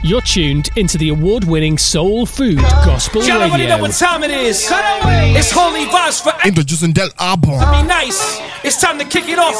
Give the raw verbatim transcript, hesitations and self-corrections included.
You're tuned into the award-winning Soul Food Gospel Y'all already Radio. know what time it is. It's Holy Vibes for Introducing Del Arbor. I mean, nice. It's time to kick it off